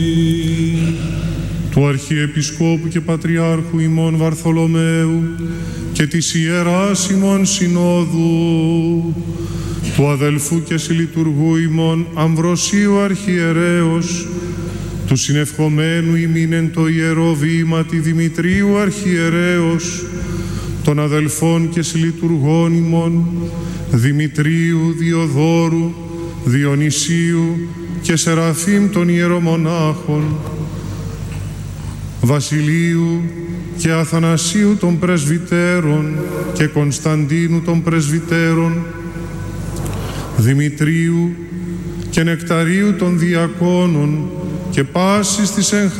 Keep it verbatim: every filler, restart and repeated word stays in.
του Αρχιεπισκόπου και Πατριάρχου ημών Βαρθολομαίου και της Ιεράς ημών Συνόδου, του αδελφού και συλλειτουργού ημών Αμβροσίου Αρχιερέως, του συνευχομένου ημίν εν το Ιερό Βήματι Δημητρίου Αρχιερέως, των αδελφών και συλλειτουργών ημών Δημητρίου, Διοδόρου, Διονυσίου και Σεραφείμ των ιερομονάχων, Βασιλείου και Αθανασίου των πρεσβυτέρων και Κωνσταντίνου των πρεσβυτέρων, Δημητρίου και Νεκταρίου των διακόνων και πάσης της εν